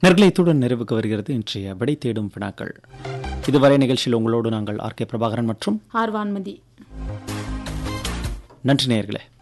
நேயர்களே, இத்துடன் நிறைவுக்கு வருகிறது இன்றைய விடை தேடும் வினாக்கள். இதுவரை நிகழ்ச்சியில் உங்களோடு நாங்கள் ஆர்.கே. பிரபாகரன் மற்றும் ஆர்வான்மதி. நன்றி நேயர்களே.